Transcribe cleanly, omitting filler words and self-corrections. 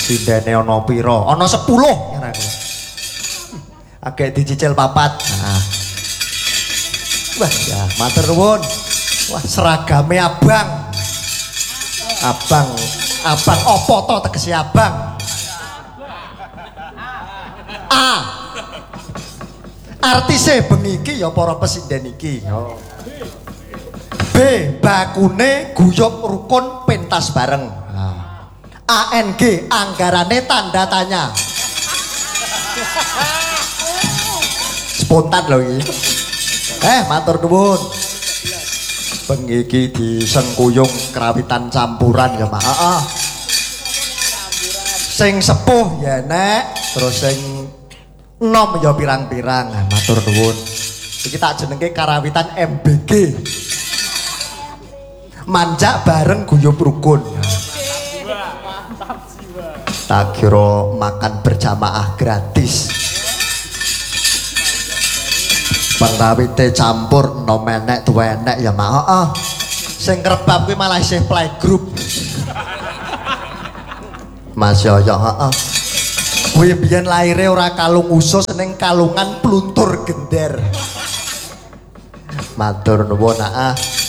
Sindene ana pira? Ana 10 ngene aku. Agek dicicil 4. Nah. Wah, ya matur nuwun. Wah, seragame abang. Abang apa to tegese abang? A. Artise bengi iki ya para pesinden iki. B. Bakune guyub rukun pentas bareng. ANG anggarane tanda tanya. Spontan lho iki. Matur nuwun. Bengi iki disengkuyung kerawitan campuran ya, Mak. Heeh. Sing sepuh ya nek, terus sing nom ya pirang-pirang. Matur nuwun. Iki tak jenenge karawitan MBG. Manjak bareng guyub rukun. Tak kira makan berjamaah gratis. Pengrawite campur nom enek tuwa enek ya Mak. Heeh. Sing krebab kuwi malah isih playgroup. Mas yo heeh. Kuwi biyen laire ora kalung usus ning kalungan pluntur gender. Matur nuwun.